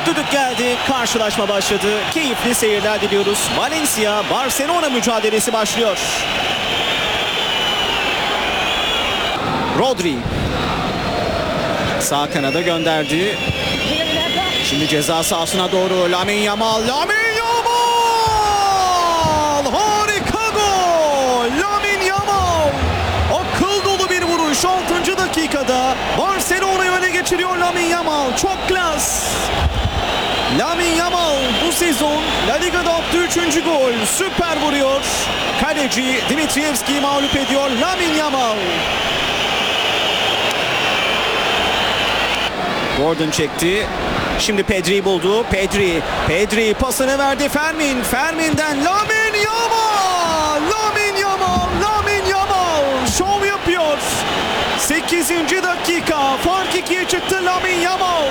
Düdük geldi. Karşılaşma başladı. Keyifli seyirler diliyoruz. Valencia Barcelona mücadelesi başlıyor. Rodri sağ kanada gönderdi. Şimdi ceza sahasına doğru Lamine Yamal. Lamine Yamal! Harika gol! Lamine Yamal! Akıl dolu bir vuruş 6. dakikada. Barcelona'yı öne geçiriyor Lamine Yamal. Çok klas. Lamine Yamal bu sezon La Liga'da attığı 3. gol. Süper vuruyor. Kaleci Dimitrievski'yi mağlup ediyor Lamine Yamal. Gordon çekti. Şimdi Pedri'yi buldu. Pedri pasını verdi. Fermin'den Lamine Yamal! Lamine Yamal! Şov yapıyor. 8. dakika. Fark 2'ye çıktı Lamine Yamal.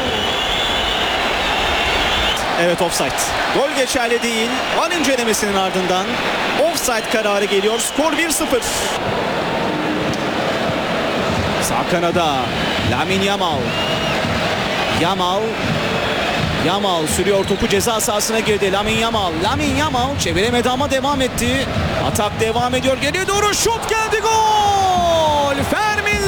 Evet, offside. Gol geçerli değil. VAR incelemesinin ardından offside kararı geliyor. Skor 1-0. Sağ kanada Lamine Yamal sürüyor, topu ceza sahasına girdi. Lamine Yamal çeviremedi ama devam etti. Atak devam ediyor. Geriye doğru şut geldi. Gol! Fermin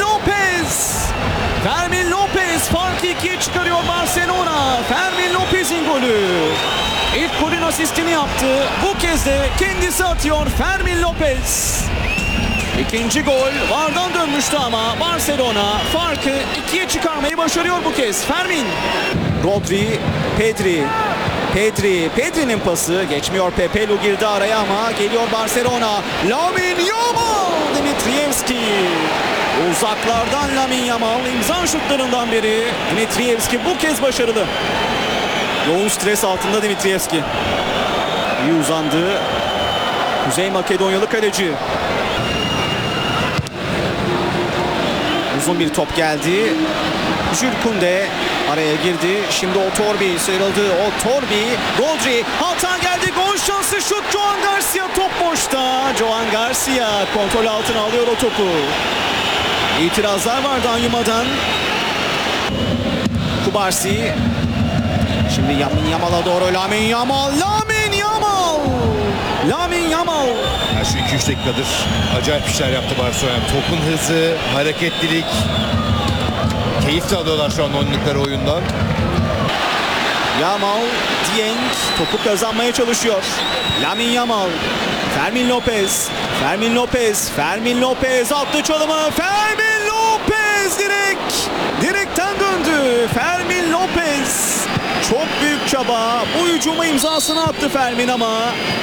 Lopez farkı 2'ye çıkarıyor Barcelona. Fermin Lopez'in golü. İlk golün asistini yaptı. Bu kez de kendisi atıyor Fermin Lopez. İkinci gol VAR'dan dönmüştü ama Barcelona farkı 2'ye çıkarmayı başarıyor bu kez. Fermin. Rodri, Pedri'nin pası geçmiyor. Pepelu girdi araya ama geliyor Barcelona. Lamine Yamal, Dimitrievski. Uzaklardan Lamine Yamal imza şutlarından biri. Dimitrievski bu kez başarılı. Yoğun stres altında Dimitrievski. İyi uzandı. Kuzey Makedonyalı kaleci. Uzun bir top geldi. Jules Koundé araya girdi. Şimdi Otorbi sıyrıldı. Rodri hata geldi. Gol şansı, şut. Joan Garcia top boşta. Joan Garcia kontrol altına alıyor o topu. İtirazlar var Danyuma'dan. Kubarsi. Şimdi Lamine Yamal'a doğru. Lamine Yamal. Ya şu 2-3 dakikadır acayip işler yaptı Barcelona. Topun hızı, hareketlilik. Keyif de alıyorlar şu an oynadıkları oyundan. Yamal, Dieng topu kazanmaya çalışıyor. Lamine Yamal, Fermin Lopez attı çalımı. Fermin Lopez direkten döndü. Fermin Lopez çok büyük çaba. Bu hücuma imzasını attı Fermin ama